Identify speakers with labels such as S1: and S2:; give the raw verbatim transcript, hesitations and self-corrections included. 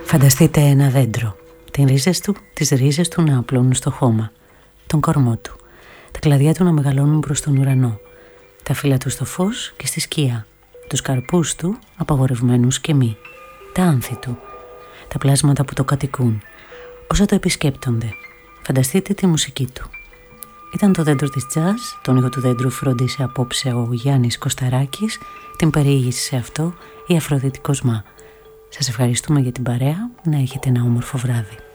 S1: Φανταστείτε ένα δέντρο, τις ρίζες του, τις ρίζες του να απλώνουν στο χώμα, τον κορμό του, τα κλαδιά του να μεγαλώνουν προς τον ουρανό, τα φύλλα του στο φως και στη σκία, τους καρπούς του απαγορευμένους και μη, τα άνθη του, τα πλάσματα που το κατοικούν, όσα το επισκέπτονται. Φανταστείτε τη μουσική του. Ήταν το δέντρο της τζαζ, τον ήχο του δέντρου φρόντισε απόψε ο Γιάννης Κωσταράκης, την περιήγησε σε αυτό η Αφροδίτη Κοσμά. Σας ευχαριστούμε για την παρέα, να έχετε ένα όμορφο βράδυ.